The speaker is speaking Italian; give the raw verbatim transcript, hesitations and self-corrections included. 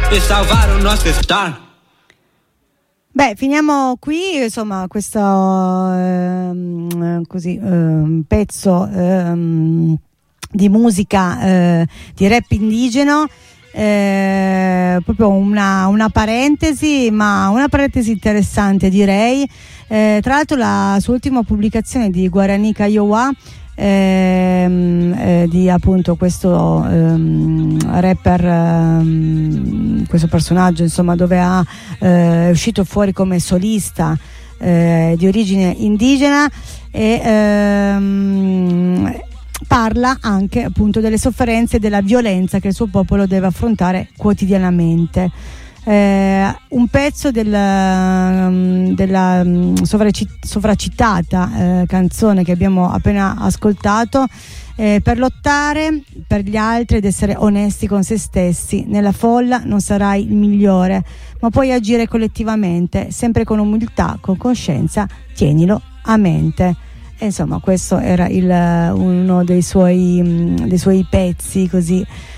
e salvar o nosso estar. Beh, finiamo qui, insomma, questo ehm, così, ehm, pezzo ehm, di musica eh, di rap indigeno, eh, proprio una, una parentesi, ma una parentesi interessante, direi. Eh, tra l'altro la sua ultima pubblicazione di Guarani Kaiowá, Ehm, eh, di appunto questo ehm, rapper, ehm, questo personaggio, insomma, dove ha, eh, è uscito fuori come solista, eh, di origine indigena, e ehm, parla anche appunto delle sofferenze e della violenza che il suo popolo deve affrontare quotidianamente. Eh, un pezzo del, um, della um, sovraci- sovracitata eh, canzone che abbiamo appena ascoltato, eh, per lottare per gli altri ed essere onesti con se stessi. Nella folla non sarai il migliore, ma puoi agire collettivamente, sempre con umiltà, con coscienza, tienilo a mente. E insomma, questo era il, uno dei suoi, dei suoi pezzi così